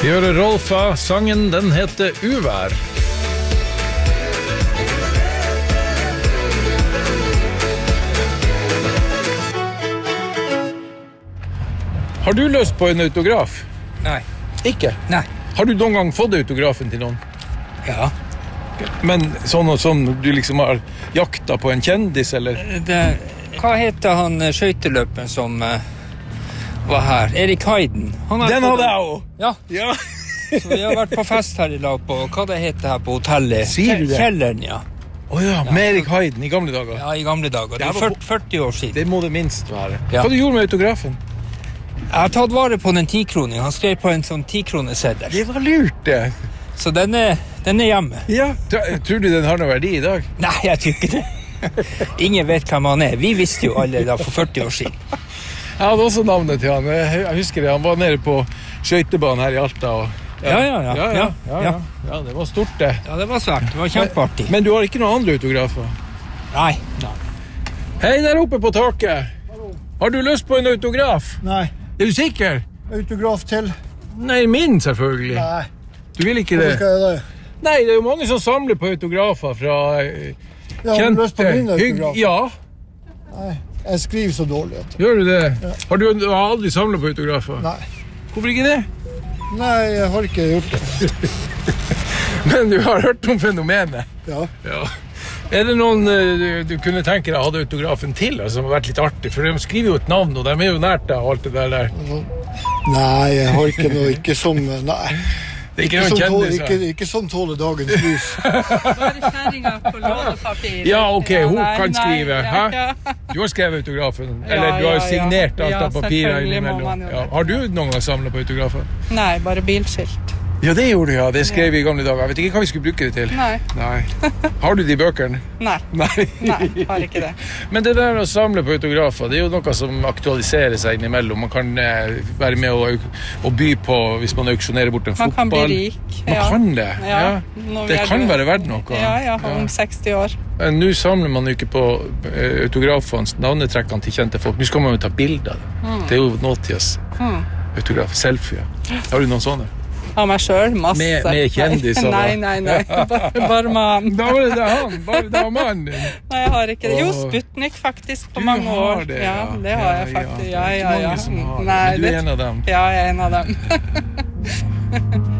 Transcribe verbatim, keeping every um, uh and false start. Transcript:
Vi hører Rolfa, sangen den heter Uvær. Har du lyst på en autograf? Nei. Ikke? Nei. Har du noen gang fått autografen til noen? Ja. Men sånn og sånn, du liksom har jakta på en kjendis, eller? Det, hva heter han eh, skøyteløperen som eh, var her? Erik Heiden. Han har Den fått- hadde jeg også! Ja, Ja. så vi har vært på fest her i lag på, hva det heter her på hotellet? Sier du det? Kjelleren, ja. Åja, med Erik Heiden i gamle dager. Ja, i gamle dager. Det Det er var førti, førti år siden. Det må det minst være. Ja. Hva du gjorde med autografen? Jeg har tatt vare på den tikroning. Han skrev på en sånn tikroneseddel. Det var lurt, det. Så den er, den er hjemme. Ja. Tror du den har noe verdi i dag? Nei, jeg tror ikke det. Ingen vet hvem han er. Vi visste jo alle da for førti år siden. Jeg hadde også navnet til han. Jeg husker det, han var nede på skøytebanen her i Alta. Og, Ja, ja, ja. ja, ja, ja, ja. ja, det var stort det. Ja, det var svært. Det var kjempeartig. Men du har ikke noen andre autografer? Nei. Hei, der oppe på taket. Har du lyst på en autograf? Nei. Er du sikker? Autograf til? Nei, min selvfølgelig. Nei. Du vil ikke Hvorfor det? skal jeg det? Nei, det er jo mange som samler på autografer fra eh, Ja, har du lyst på min hygg- autograf? Ja, Nei. Jeg skriver så dårlig. Vet du. gjør du det? Ja. Har du, du har aldri samlet på autografer? Nei. Hvorfor ikke det? Nei, jeg har ikke gjort det. Men du har hørt om fenomenet. Ja. Ja. Er det noen eh, du, du kunne tenke deg hadde autografen til, altså, som har vært litt artig? For de skriver jo et navn, og de er jo nært deg og alt det der. der. Nei, jeg har ikke noe, ikke som, nei. Det er ikke Ikke noen som tåler, kjendiser. ikke, ikke som tåler dagens lys. Bare kjæringa på lånepapir. Ja, ok, hun nei, kan nei, skrive. ja, Hæ? ja. Du har skrevet autografen, Ja, eller du har ja, ja. signert alt Ja, av papirer selvfølgelig må innimellom. man jo Ja. det. Har du noen gang samlet på autografer? Nei, bare bilskilt. Ja, det gjorde du, ja. Det skrev vi i gamle dager. Jeg vet ikke hva vi skulle bruke det til. Nei, Nei. Har du de bøkene? nei, Nei. nei, har ikke det. Men det der å samle på autografer, det er jo noe som aktualiserer seg innimellom. Man kan eh, være med og, og by på hvis man auksjonerer bort en Man fotball. kan bli rik. Man ja. kan det, ja. Ja, når vi Det er kan døde. være verdt noe. Ja, ja, om Ja. seksti år. Men nå samler man jo ikke på eh, autografene, navnetrekkene til kjente folk. Nå skal man jo ta bilder. Mm. Det er jo nåtidas autograf, selfie. Har du noen sånne? Av meg selv, masse. Med- med kjendiser, da? Nei, nei, nei, bare, bare mann. Da var det det han, bare det var mannen din. Nei, jeg har ikke det. Jo, Åh. Sputnik faktisk, på Du mange har år. det, ja. ja. det har jeg Ja, faktisk. ja. Ja, Det er ja, ikke ja. mange som har det, Nei, men du er det- en av dem. Ja, jeg er en av dem.